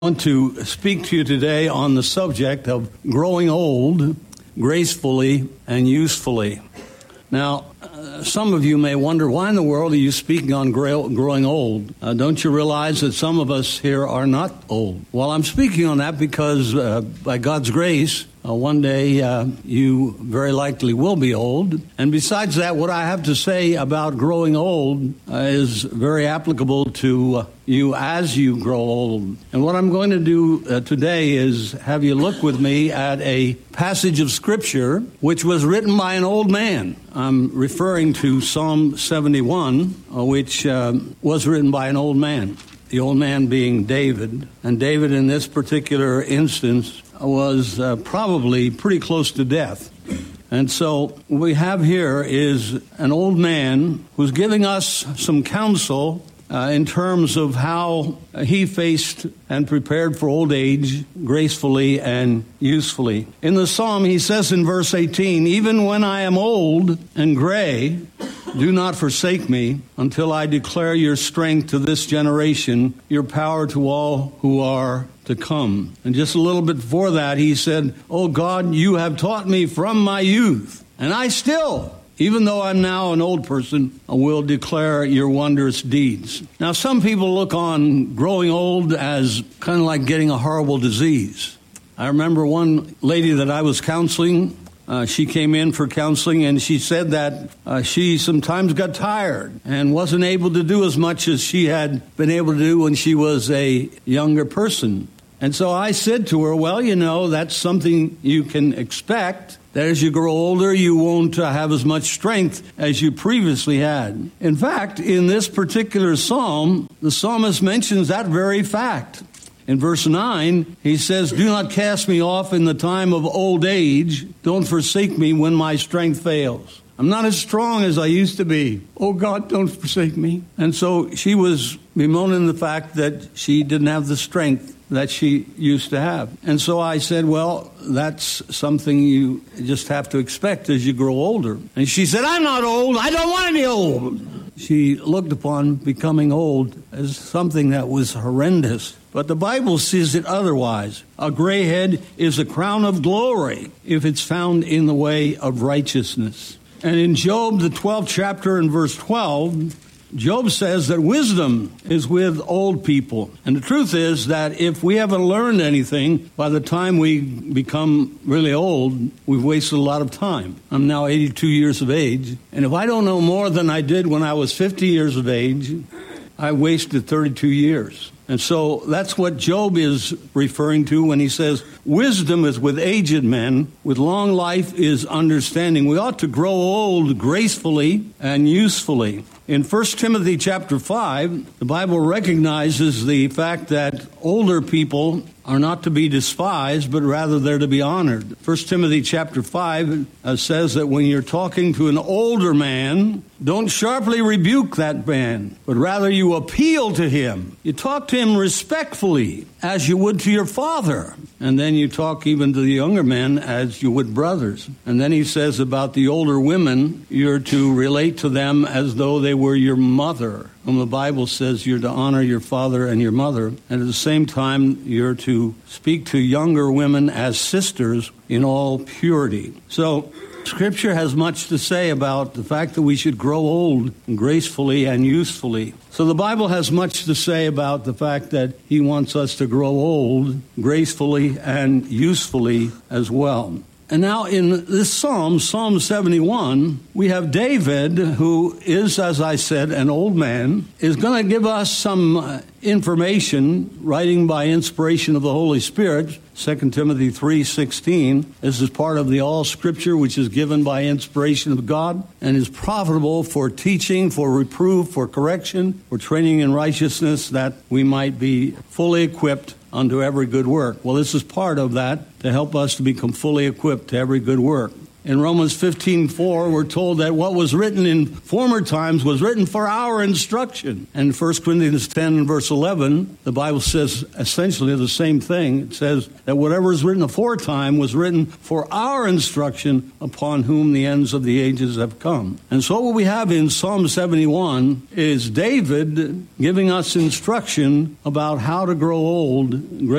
I want to speak to you today on the subject of growing old gracefully and usefully. Now, some of you may wonder, why in the world are you speaking on growing old? Don't you realize that some of us here are not old? Well, I'm speaking on that because by God's grace, one day you very likely will be old. And besides that, what I have to say about growing old is very applicable to you as you grow old. And what I'm going to do today is have you look with me at a passage of Scripture which was written by an old man. I'm referring to Psalm 71, which was written by an old man. The old man being David. And David in this particular instance was probably pretty close to death. And so what we have here is an old man who's giving us some counsel in terms of how he faced and prepared for old age gracefully and usefully. In the psalm, he says in verse 18, "Even when I am old and gray, do not forsake me until I declare your strength to this generation, your power to all who are to come." And just a little bit before that, he said, "Oh God, you have taught me from my youth, and I still, even though I'm now an old person, I will declare your wondrous deeds." Now, some people look on growing old as kind of like getting a horrible disease. I remember one lady that I was counseling. She came in for counseling, and she said that she sometimes got tired and wasn't able to do as much as she had been able to do when she was a younger person. And so I said to her, well, you know, that's something you can expect, that as you grow older, you won't have as much strength as you previously had. In fact, in this particular psalm, the psalmist mentions that very fact. In verse 9, he says, "Do not cast me off in the time of old age. Don't forsake me when my strength fails. I'm not as strong as I used to be. Oh, God, don't forsake me." And so she was bemoaning the fact that she didn't have the strength that she used to have. And so I said, well, that's something you just have to expect as you grow older. And she said, "I'm not old. I don't want to be old." She looked upon becoming old as something that was horrendous. But the Bible sees it otherwise. A gray head is a crown of glory if it's found in the way of righteousness. And in Job, the 12th chapter and verse 12, Job says that wisdom is with old people. And the truth is that if we haven't learned anything, by the time we become really old, we've wasted a lot of time. I'm now 82 years of age. And if I don't know more than I did when I was 50 years of age, I wasted 32 years. And so that's what Job is referring to when he says, wisdom is with aged men, with long life is understanding. We ought to grow old gracefully and usefully. In 1 Timothy chapter 5, the Bible recognizes the fact that older people are not to be despised, but rather they're to be honored. 1 Timothy chapter 5 says that when you're talking to an older man, don't sharply rebuke that man, but rather you appeal to him. You talk to him respectfully, as you would to your father. And then you talk even to the younger men as you would brothers. And then he says about the older women, you're to relate to them as though they were your mother. And the Bible says you're to honor your father and your mother. And at the same time, you're to speak to younger women as sisters in all purity. So Scripture has much to say about the fact that we should grow old gracefully and usefully. So the Bible has much to say about the fact that he wants us to grow old gracefully and usefully as well. And now in this psalm, Psalm 71, we have David, who is, as I said, an old man, is going to give us some information, writing by inspiration of the Holy Spirit. 2 Timothy 3:16. This is part of the all Scripture, which is given by inspiration of God and is profitable for teaching, for reproof, for correction, for training in righteousness, that we might be fully equipped unto every good work. Well, this is part of that, to help us to become fully equipped to every good work. In Romans 15:4, we're told that what was written in former times was written for our instruction. And 1 Corinthians 10 and verse 11, the Bible says essentially the same thing. It says that whatever is written aforetime was written for our instruction, upon whom the ends of the ages have come. And so what we have in Psalm 71 is David giving us instruction about how to grow old